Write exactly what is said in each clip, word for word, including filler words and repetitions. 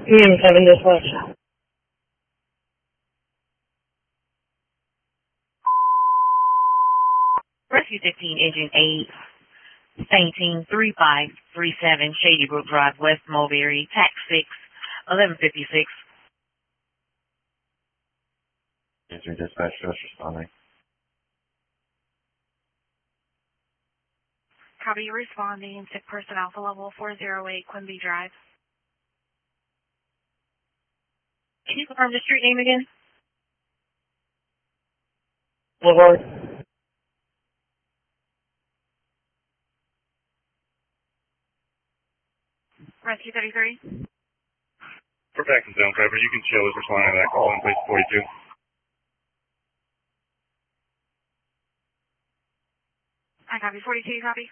E M seven dispatch. Rescue fifteen, Engine eight, fainting three five three seven, Shady Brook Drive, West Mulberry, Tax six, eleven fifty-six. Answer dispatch, just responding. Copy, responding. Sick person Alpha Level four oh eight, Quimby Drive. Can you confirm the street name again? Boulevard. Rescue thirty-three. For back to zone cover, you can show us responding to that call in place forty-two. I copy, forty-two, you copy?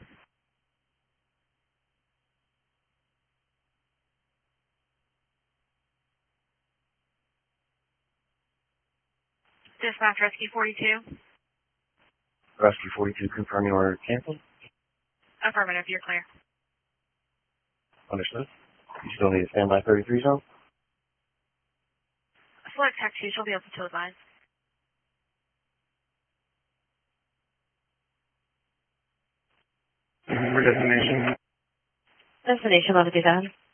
Dispatch, Rescue forty-two. Rescue forty-two, confirming order canceled. Affirmative, you're clear. Understood. You still need a standby thirty-three zone? Select Tech two, she'll be able to advise. For destination. Destination, eleven fifty-seven.